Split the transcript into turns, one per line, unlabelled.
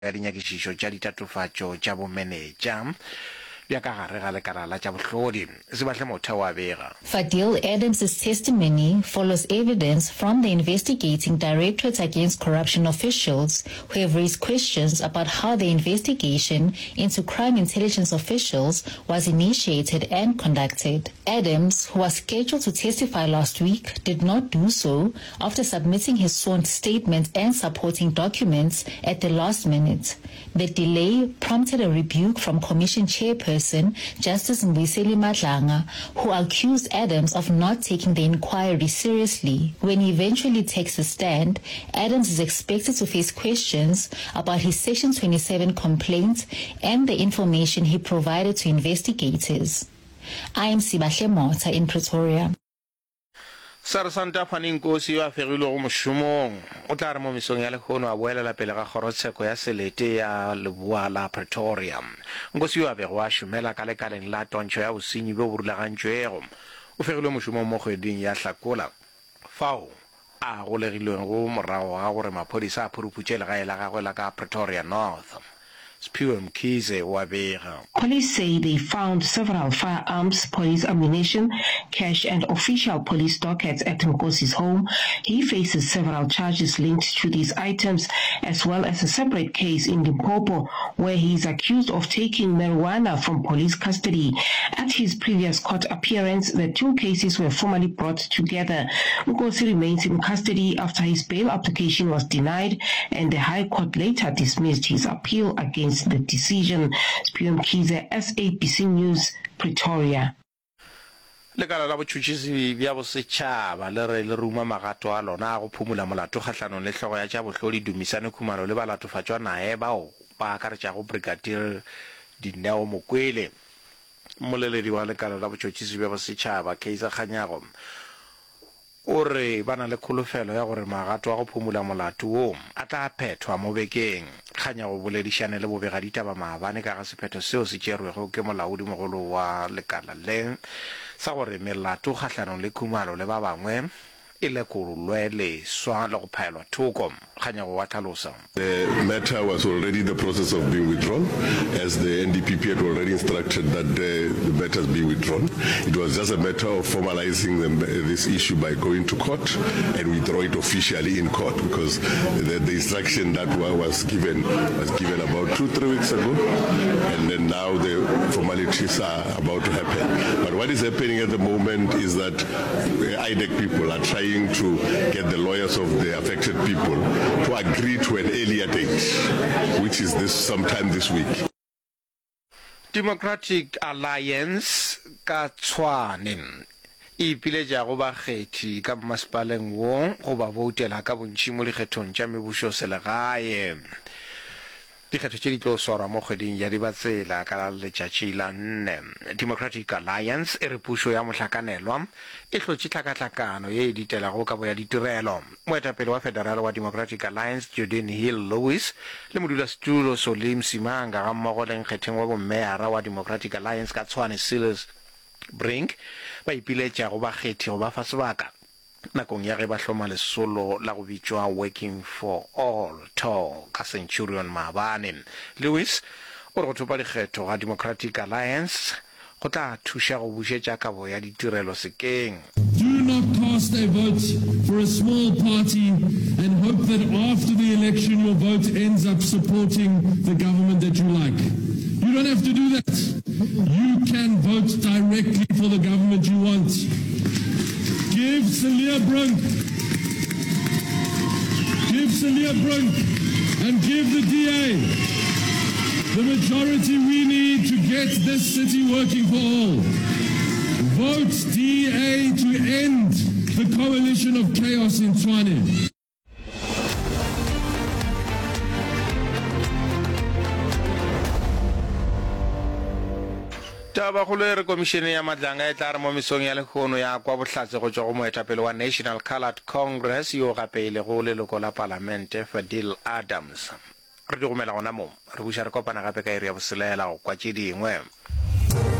ya dinyakišišo tša ditatofatšo tša bomenetša bja ka gare ga lekala la tša bohlodi se batle motho wa bega.
Fadil Adams' testimony follows evidence from the investigating Directorate Against Corruption officials who have raised questions about how the investigation into crime intelligence officials was initiated and conducted. Adams, who was scheduled to testify last week, did not do so after submitting his sworn statement and supporting documents at the last minute. The delay prompted a rebuke from Commission Chairperson Justice Mbuyiseli Madlanga, who accused Adams of not taking the inquiry seriously. When he eventually takes a stand, Adams is expected to face questions about his Section 27 complaint and the information he provided to investigators. I am Sibahle Mota in Pretoria.
Sarsanta Paninkosi wa fegilwe go mošomong o tla re mo mesong ya lekgono a boelela pele ga kgorotsheko ya selete ya leboa la Pretoria. Nkosi wa bego a šomela ka lekaleng la tontšho ya bosenyi bo bo rulagantšwego o fegilwe mošomong mo kgweding ya Hlakola fao a golegilweng go morago ga gore maphodisa a phuruputše legae la gagwe la ka Pretoria North.
Police say they found several firearms, police ammunition, cash and official police dockets at Nkosi's home. He faces several charges linked to these items, as well as a separate case in Limpopo where he is accused of taking marijuana from police custody. At his previous court appearance, the two cases were formally brought together. Nkosi remains in custody after his bail application was denied, and the High Court later dismissed his appeal against the decision. Spion Kize, SABC News, Pretoria.
Lekala la botšhotšhisi bja bosetšhaba le re le ruma magato a lona go phumula molato kgatlhanong le hlogo ya tša bohlodi Dumisane Khumalo le balatofatšwa nae bao ba akaretšago Brigadier Dineo Mokwele. Moleledi wa lekala la botšhotšhisi bja bosetšhaba Kaiser Kganyago o re ba na le kholofelo ya gore magato a go phumula molato o a tla phethwa mo bekeng. Kganyago o boledišane le bobegaditaba maabane ka ga sephetho seo se tšerwego ke molaodi mogolo wa lekala le sa gore melato kgatlhanong le Khumalo le ba bangwe e lekolwe leswa le go phaelwa thoko. Kganyago wa tlhalosa.
The matter was already in the process of being withdrawn, as the NDPP had already instructed that the matter is being withdrawn. It was just a matter of formalizing this issue by going to court and withdraw it officially in court, because the instruction that was given about 2-3 weeks ago, and then now the formalities are about to happen. But what is happening at the moment is that IDEC people are trying to get the lawyers of the affected people to agree to an earlier date, which is sometime this week.
Democratic Alliance ka Tshwane e piletša go bakgethi ka masepaleng wo go ba voutela ka bontši mo dikgethong tša mebušo selegae. Dikgetho tše di tlo swarwa mo kgweding ya Dibatsela ka letšatši la 4. Democratic Alliance e re pušo ya mohlakanelwa e hlotše tlhakatlhakano ye e ditelago kabo ya ditirelo. Moetapele wa federal wa Democratic Alliance Jordan Hill Lewis le modulasetulo Solim Simanga ga mmogo le nkgetheng wa bommeara wa Democratic Alliance ka Tshwane Silas Brink ba ipiletša go bakgethi go ba fa sebaka nakong ya ge ba hloma lesolo la go bitšwa Working for All talk ka Centurion Maabane. Lewis o re go thopa dikgetho ga Democratic Alliance go tla thuša go bušetša kabo ya ditirelo sekeng.
Do not cast a vote for a small party and hope that after the election your vote ends up supporting the government that you like. You don't have to do that. You can vote directly for the government you want. Give Celia Brunk and give the DA the majority we need to get this city working for all. Vote DA to end the coalition of chaos in Tshwane.
Taba go le re komishene ya madlanga e tla re mo mesong ya lekgono ya kwa bohlatse go tšwa go moetapele wa National Coloured Congress yo gapeile go leloko la Palamente Fadil Adams. Re di gomela gona mo re buša re kopana gape ka iri ya boselela go kwa tše dingwe.